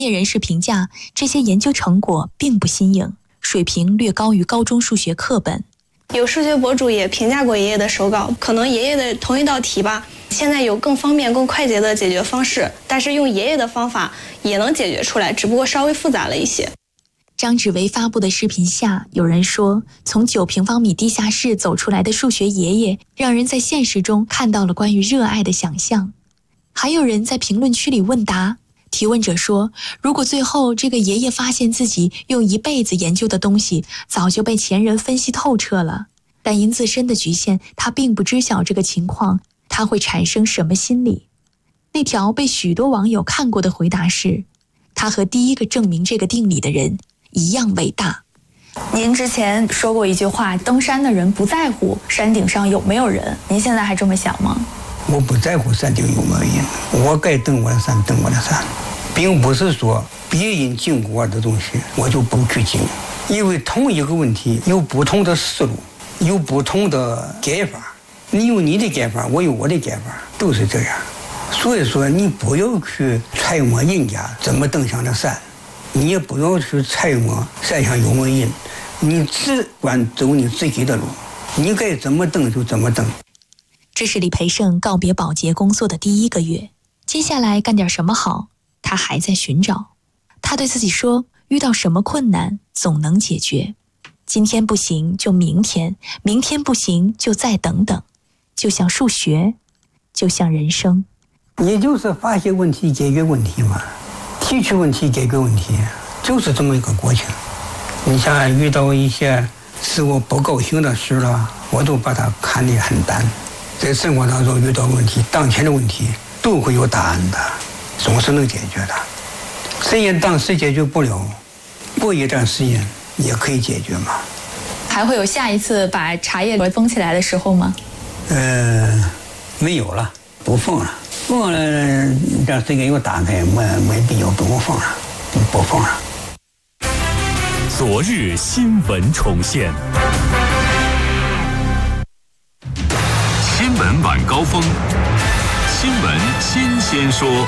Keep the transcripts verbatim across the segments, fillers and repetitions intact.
业人士评价，这些研究成果并不新颖，水平略高于高中数学课本。 有数学博主也评价过爷爷的手稿，可能爷爷的同一道题吧，现在有更方便、更快捷的解决方式，但是用爷爷的方法也能解决出来，只不过稍微复杂了一些。 张志维发布的视频下，有人说，从九平方米地下室走出来的数学爷爷，让人在现实中看到了关于热爱的想象。还有人在评论区里问答，提问者说，如果最后这个爷爷发现自己用一辈子研究的东西早就被前人分析透彻了，但因自身的局限，他并不知晓这个情况，他会产生什么心理？那条被许多网友看过的回答是，他和第一个证明这个定理的人一样伟大。 您之前说过一句话，登山的人不在乎山顶上有没有人，您现在还这么想吗？ 我不在乎山顶有没有人，我该登我的山登我的山，并不是说别人经过的东西我就不去经，因为同一个问题有不同的思路，有不同的解法，你有你的解法，我有我的解法，都是这样。所以说你不要去揣摩人家怎么登上的山，你也不要去揣摩山上有没有人，你只管走你自己的路，你该怎么登就怎么登。 这是李培盛告别保洁工作的第一个月，接下来干点什么好，他还在寻找。他对自己说，遇到什么困难总能解决，今天不行就明天，明天不行就再等等，就像数学，就像人生。 也就是发现问题解决问题嘛，提出问题解决问题，就是这么一个过程。你像遇到一些使我不高兴的事了，我都把它看得很淡。在生活当中遇到问题，当前的问题都会有答案的，总是能解决的。虽然当时解决不了，过一段时间也可以解决嘛。 还会有下一次把茶叶封起来的时候吗？ 呃，没有了，不封了。封了，让这个又打开，没没必要不封了，不封了。 昨日新闻重现。新闻晚高峰，新闻新鲜说。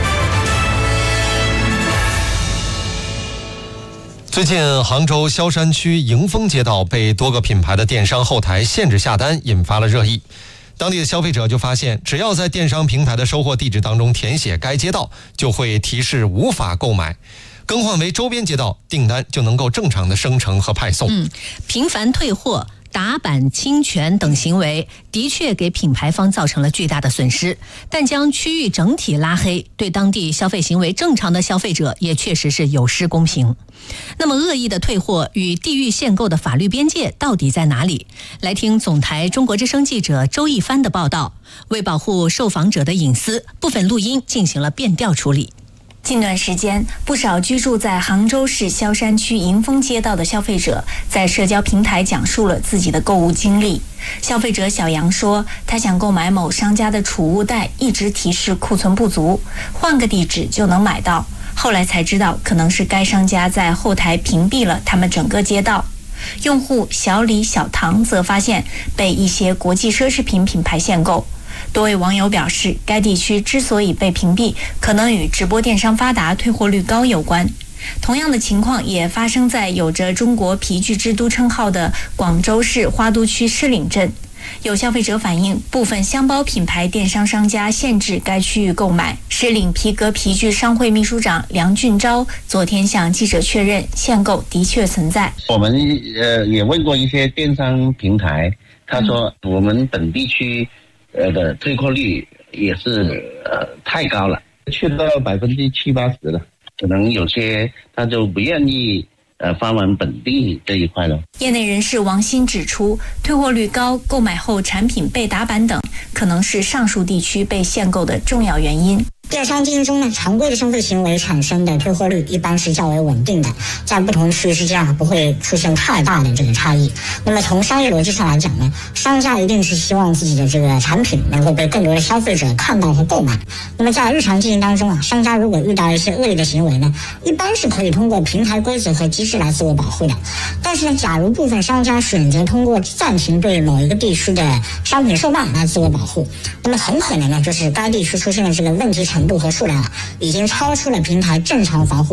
最近杭州萧山区迎丰街道被多个品牌的电商后台限制下单，引发了热议。当地的消费者就发现，只要在电商平台的收货地址当中填写该街道，就会提示无法购买，更换为周边街道，订单就能够正常的生成和派送。 嗯，频繁退货、打板侵权等行为的确给品牌方造成了巨大的损失，但将区域整体拉黑，对当地消费行为正常的消费者也确实是有失公平。那么恶意的退货与地域限购的法律边界到底在哪里？来听总台中国之声记者周一帆的报道。为保护受访者的隐私，部分录音进行了变调处理。 近段时间，不少居住在杭州市萧山区迎丰街道的消费者在社交平台讲述了自己的购物经历。消费者小杨说，他想购买某商家的储物袋，一直提示库存不足，换个地址就能买到。后来才知道，可能是该商家在后台屏蔽了他们整个街道。用户小李、小唐则发现被一些国际奢侈品品牌限购。多位网友表示，该地区之所以被屏蔽，可能与直播电商发达、退货率高有关。同样的情况也发生在有着中国皮具之都称号的广州市花都区狮岭镇。有消费者反映，部分箱包品牌电商商家限制该区域购买。狮岭皮革皮具商会秘书长梁俊昭昨天向记者确认，限购的确存在。 我们呃也问过一些电商平台，他说我们本地区呃的退货率也是呃太高了，去到百分之七八十了，可能有些他就不愿意呃发完本地这一块了。 业内人士王鑫指出，退货率高、购买后产品被打板等，可能是上述地区被限购的重要原因。 电商经营中呢，常规的消费行为产生的退货率一般是较为稳定的，在不同区域之间不会出现太大的这个差异。那么从商业逻辑上来讲呢，商家一定是希望自己的这个产品能够被更多的消费者看到和购买。那么在日常经营当中啊，商家如果遇到一些恶意的行为呢，一般是可以通过平台规则和机制来自我保护的。但是呢，假如部分商家选择通过暂停对某一个地区的商品售卖来自我保护，那么很可能呢，就是该地区出现了这个问题产程度和数量啊，已经超出了平台正常防护